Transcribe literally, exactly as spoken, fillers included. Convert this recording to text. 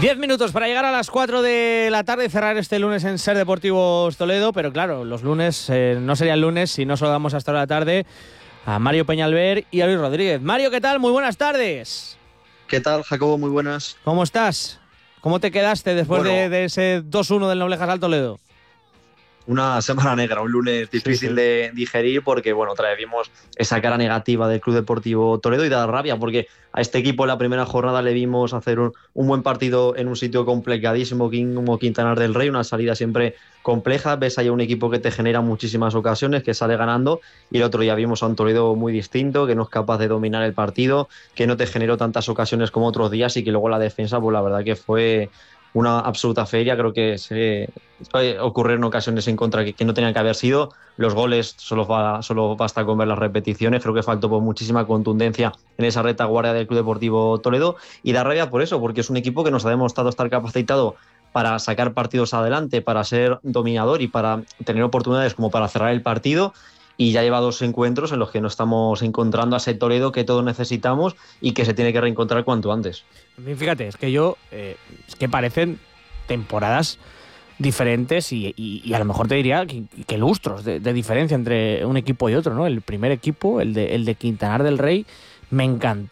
Diez minutos para llegar a las cuatro de la tarde y cerrar este lunes en Ser Deportivos Toledo, pero claro, los lunes eh, no serían lunes si no saludamos hasta hora de la tarde a Mario Peñalver y a Luis Rodríguez. Mario, ¿qué tal? Muy buenas tardes. ¿Qué tal, Jacobo? Muy buenas. ¿Cómo estás? ¿Cómo te quedaste después bueno, de, de ese dos uno del Noblejas al Toledo? Una semana negra, un lunes difícil sí, sí. de digerir porque, bueno, otra vez vimos esa cara negativa del Club Deportivo Toledo y da rabia porque a este equipo en la primera jornada le vimos hacer un, un buen partido en un sitio complicadísimo como Quintanar del Rey, una salida siempre compleja, ves ahí un equipo que te genera muchísimas ocasiones, que sale ganando, y el otro día vimos a un Toledo muy distinto, que no es capaz de dominar el partido, que no te generó tantas ocasiones como otros días y que luego la defensa, pues la verdad que fue una absoluta feria. Creo que se ocurrieron ocasiones en contra que, que no tenían que haber sido. Los goles solo, va, solo basta con ver las repeticiones. Creo que faltó por muchísima contundencia en esa retaguardia del Club Deportivo Toledo, y da rabia por eso, porque es un equipo que nos ha demostrado estar capacitado para sacar partidos adelante, para ser dominador y para tener oportunidades como para cerrar el partido. Y ya lleva dos encuentros en los que no estamos encontrando a ese Toledo que todos necesitamos y que se tiene que reencontrar cuanto antes. Fíjate, es que yo, eh, es que parecen temporadas diferentes y, y, y a lo mejor te diría que, que lustros de, de diferencia entre un equipo y otro, ¿no? El primer equipo, el de, el de Quintanar del Rey, me encantó.